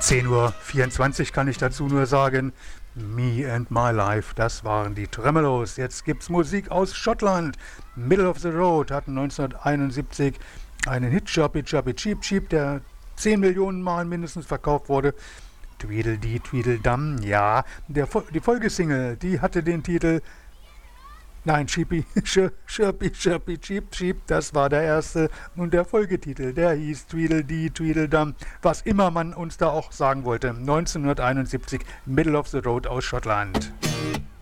10:24 Uhr kann ich dazu nur sagen. Me and My Life, das waren die Tremelos. Jetzt gibt's Musik aus Schottland. Middle of the Road hatten 1971 einen Hit, Chirpy Chirpy Cheep Cheep, der 10 Millionen Mal mindestens verkauft wurde. Tweedledee Tweedledum, ja. Die Folgesingle, die hatte den Titel Chirpy Chirpy Cheep Cheep, das war der erste. Und der Folgetitel, der hieß Tweedledee Tweedledum, was immer man uns da auch sagen wollte. 1971, Middle of the Road aus Schottland.